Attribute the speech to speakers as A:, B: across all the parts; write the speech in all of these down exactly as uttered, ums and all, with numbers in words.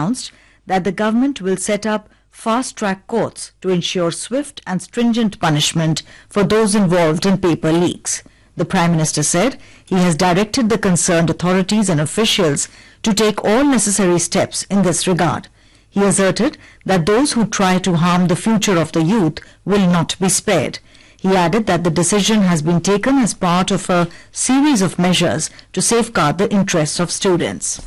A: announced that the government will set up fast-track courts to ensure swift and stringent punishment for those involved in paper leaks. The Prime Minister said he has directed the concerned authorities and officials to take all necessary steps in this regard. He asserted that those who try to harm the future of the youth will not be spared. He added that the decision has been taken as part of a series of measures to safeguard the interests of students.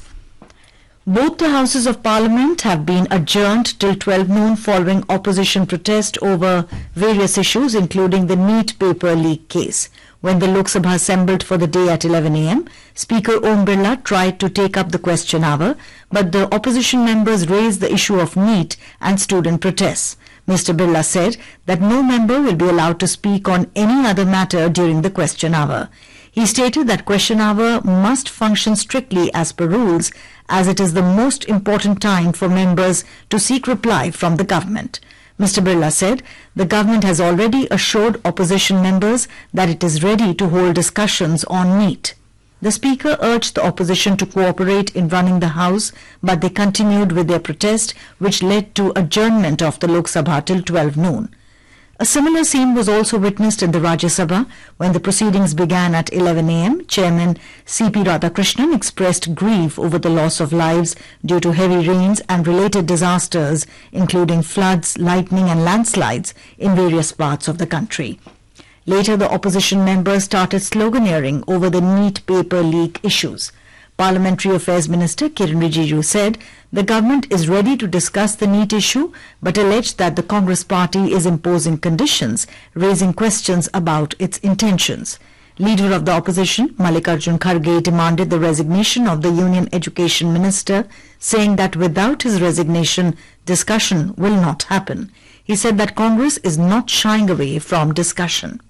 A: Both the Houses of Parliament have been adjourned till twelve noon following opposition protest over various issues, including the NEET paper leak case. When the Lok Sabha assembled for the day at eleven a m, Speaker Om Birla tried to take up the question hour, but the opposition members raised the issue of NEET and student protests. Mister Birla said that no member will be allowed to speak on any other matter during the question hour. He stated that question hour must function strictly as per rules, as it is the most important time for members to seek reply from the government. Mister Birla said the government has already assured opposition members that it is ready to hold discussions on NEET. The Speaker urged the opposition to cooperate in running the House, but they continued with their protest, which led to adjournment of the Lok Sabha till twelve noon. A similar scene was also witnessed in the Rajya Sabha when the proceedings began at eleven a m. Chairman C P Radhakrishnan expressed grief over the loss of lives due to heavy rains and related disasters, including floods, lightning and landslides in various parts of the country. Later, the opposition members started sloganeering over the NEET paper leak issues. Parliamentary Affairs Minister Kiren Rijiju said the government is ready to discuss the NEET issue, but alleged that the Congress party is imposing conditions, raising questions about its intentions. Leader of the opposition, Mallikarjun Kharge, demanded the resignation of the Union Education Minister, saying that without his resignation, discussion will not happen. He said that Congress is not shying away from discussion.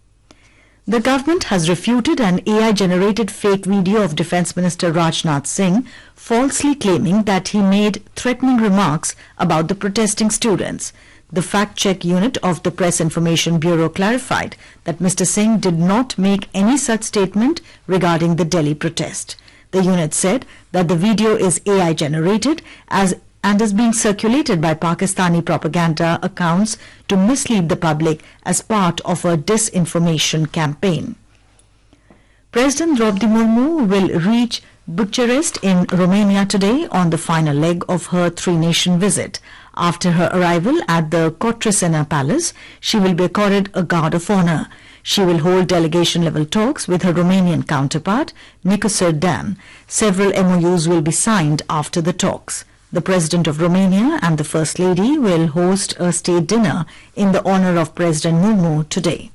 A: The government has refuted an A I-generated fake video of Defence Minister Rajnath Singh, falsely claiming that he made threatening remarks about the protesting students. The fact-check unit of the Press Information Bureau clarified that Mister Singh did not make any such statement regarding the Delhi protest. The unit said that the video is A I-generated as and is being circulated by Pakistani propaganda accounts to mislead the public as part of a disinformation campaign. President Draupadi Murmu will reach Bucharest in Romania today on the final leg of her three-nation visit. After her arrival at the Cotroceni Palace, she will be accorded a guard of honor. She will hold delegation-level talks with her Romanian counterpart, Nicolae Dan. Several M O Us will be signed after the talks. The President of Romania and the First Lady will host a state dinner in the honor of President Murmu today.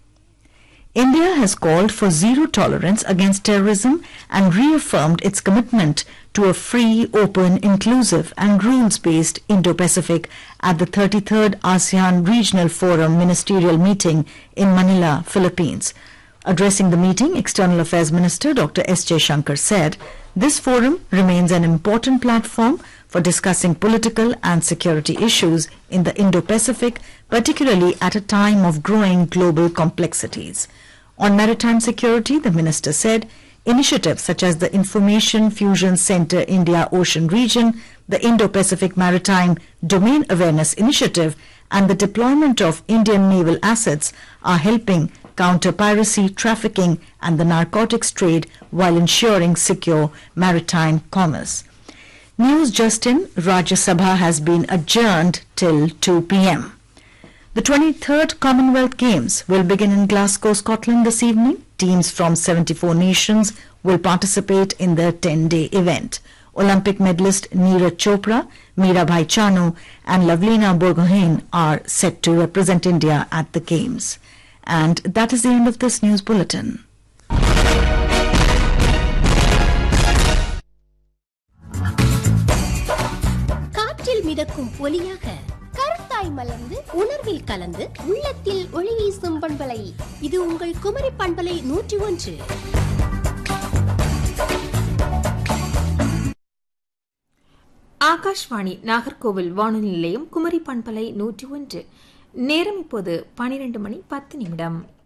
A: India has called for zero tolerance against terrorism and reaffirmed its commitment to a free, open, inclusive and rules-based Indo-Pacific at the thirty-third ASEAN Regional Forum Ministerial Meeting in Manila, Philippines. Addressing the meeting, External Affairs Minister Doctor S Jaishankar said, "This forum remains an important platform for discussing political and security issues in the Indo-Pacific, particularly at a time of growing global complexities." On maritime security, the minister said, initiatives such as the Information Fusion Center India Ocean Region, the Indo-Pacific Maritime Domain Awareness Initiative, and the deployment of Indian naval assets are helping counter piracy, trafficking, and the narcotics trade while ensuring secure maritime commerce. News just in, Rajya Sabha has been adjourned till two p m The twenty-third Commonwealth Games will begin in Glasgow, Scotland this evening. Teams from seventy-four nations will participate in the ten-day event. Olympic medalist Neeraj Chopra, Mirabai Chanu and Lavlina Borgohain are set to represent India at the Games. And that is the end of this news bulletin.
B: காற்றில் மிதக்கும் ஒலியாக கருத்தாய் மலர்ந்து உணர்வில் கலந்து உள்ளத்தில் ஒளி வீசும் பண்பலை இது உங்கள் குமரி பண்பலை நூற்றி ஒன்று.
C: ஆகாஷ்வாணி நாகர்கோவில் வானொலி நிலையம் குமரி பண்பலை நூற்றி ஒன்று. நேரம் இப்போது பனிரெண்டு மணி பத்து நிமிடம்.